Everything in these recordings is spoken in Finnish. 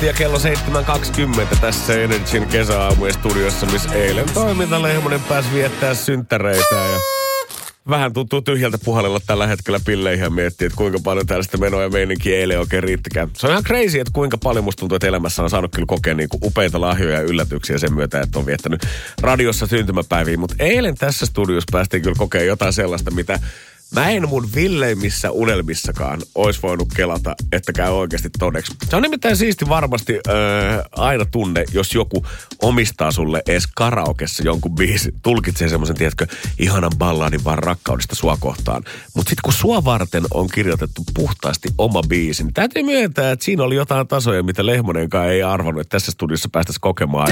minuuttia kello 7.20 tässä Energyn kesäaamujen studiossa, missä eilen toiminta Lehmonen pääsi viettää synttäreitä ja vähän tuntuu tyhjältä puhalella tällä hetkellä pilleihin ja miettii, että kuinka paljon täällä sitä menoa ja meininkiä eilen oikein riittikään. Se on ihan crazy, että kuinka paljon musta tuntuu, että elämässä on saanut kyllä kokea niinku upeita lahjoja ja yllätyksiä sen myötä, että on viettänyt radiossa syntymäpäiviä. Mutta eilen tässä studiossa päästiin kyllä kokea jotain sellaista, mitä mä en mun villeimmissä unelmissakaan ois voinut kelata, että käy oikeasti todeksi. Se on nimittäin siisti varmasti aina tunne, jos joku omistaa sulle edes karaokessa jonkun biisin. Tulkitsee semmoisen, tiedätkö, ihanan balladin vaan rakkaudesta sua kohtaan. Mutta sitten kun sua varten on kirjoitettu puhtaasti oma biisi, niin täytyy myöntää, että siinä oli jotain tasoja, mitä Lehmonenkaan ei arvannut, että tässä studiossa päästäisiin kokemaan.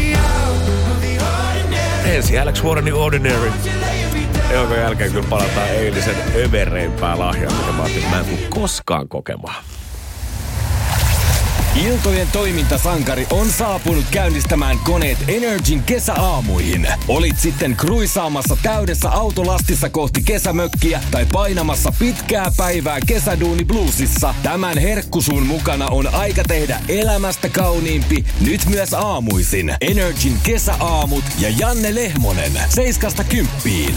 Ensin Alex Warrenin Ordinary. Jonka jälkeen kyllä palataan eilisen övereimpää lahjaa, mitä mä ajattelin, mä en tule koskaan kokemaan. Iltojen toimintasankari on saapunut käynnistämään koneet Energyn kesäaamuihin. Olit sitten kruisaamassa täydessä autolastissa kohti kesämökkiä tai painamassa pitkää päivää kesäduuni bluesissa. Tämän herkkusun mukana on aika tehdä elämästä kauniimpi nyt myös aamuisin. Energyn kesäaamut ja Janne Lehmonen 7–10.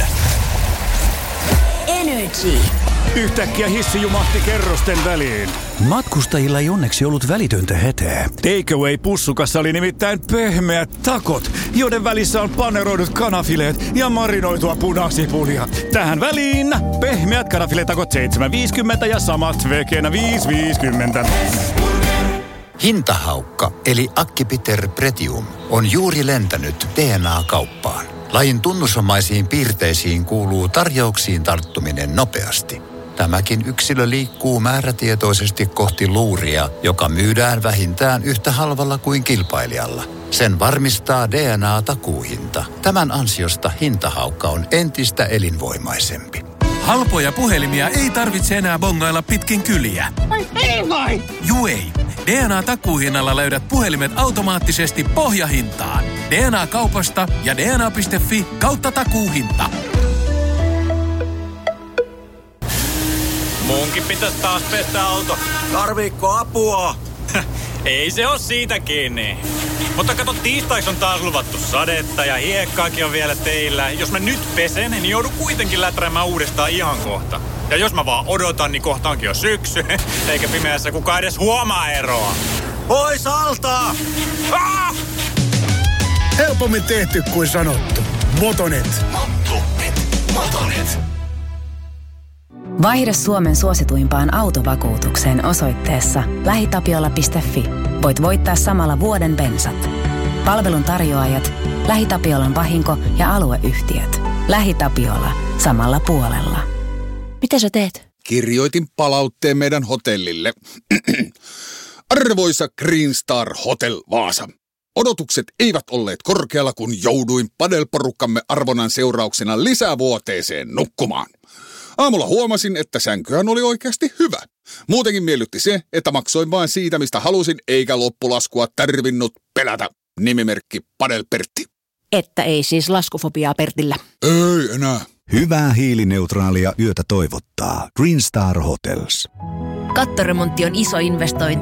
Energy. Yhtäkkiä hissi jumahti kerrosten väliin. Matkustajilla ei onneksi ollut välitöntä hätää. Takeaway-pussukassa oli nimittäin pehmeät takot, joiden välissä on paneroidut kanafileet ja marinoitua punasipulia. Tähän väliin pehmeät kanafiletakot 7,50 ja samat vekenä 5,50. Hintahaukka eli Acipiter Pretium on juuri lentänyt DNA-kauppaan. Lajin tunnusomaisiin piirteisiin kuuluu tarjouksiin tarttuminen nopeasti. Tämäkin yksilö liikkuu määrätietoisesti kohti luuria, joka myydään vähintään yhtä halvalla kuin kilpailijalla. Sen varmistaa DNA-takuuhinta. Tämän ansiosta hintahaukka on entistä elinvoimaisempi. Halpoja puhelimia ei tarvitse enää bongailla pitkin kyliä. Vai? Juu ei. DNA-takuuhinnalla löydät puhelimet automaattisesti pohjahintaan. DNA-kaupasta ja dna.fi/takuuhinta. Munkin pitäisi taas pestä auto. Tarviikko apua? Ei se oo siitä kiinni. Mutta kato, tiistaiksi on taas luvattu sadetta ja hiekkaakin on vielä teillä. Jos mä nyt pesen, niin joudun kuitenkin läträämään uudestaan ihan kohta. Ja jos mä vaan odotan, niin kohta onkin jo syksy. Eikä pimeässä kukaan edes huomaa eroa. Pois alta! Ah! Helpommin tehty kuin sanottu. Motonet. Vaihda Suomen suosituimpaan autovakuutukseen osoitteessa lähitapiola.fi. Voit voittaa samalla vuoden bensat. Palvelun tarjoajat, LähiTapiolan vahinko- ja alueyhtiöt. LähiTapiola. Samalla puolella. Mitä sä teet? Kirjoitin palautteen meidän hotellille. Arvoisa Green Star Hotel Vaasa. Odotukset eivät olleet korkealla, kun jouduin padelporukkamme arvonnan seurauksena lisävuoteeseen nukkumaan. Aamulla huomasin, että sänkyhän oli oikeasti hyvä. Muutenkin miellytti se, että maksoin vain siitä, mistä halusin, eikä loppulaskua tarvinnut pelätä. Nimimerkki Padel Pertti. Että ei siis laskufobiaa Pertillä. Ei enää. Hyvää hiilineutraalia yötä toivottaa Green Star Hotels. Kattoremontti on iso investointi